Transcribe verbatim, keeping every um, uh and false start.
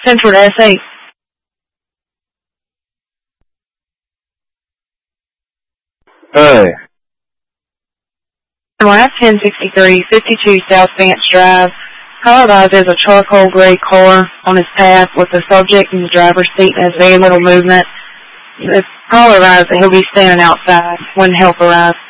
Central to S eight. Hey. Last ten sixty-three, fifty-two South Vance Drive. Caller arrives as a charcoal gray car on his path with the subject in the driver's seat and has very little movement. The caller arrives that he'll be standing outside when help arrives.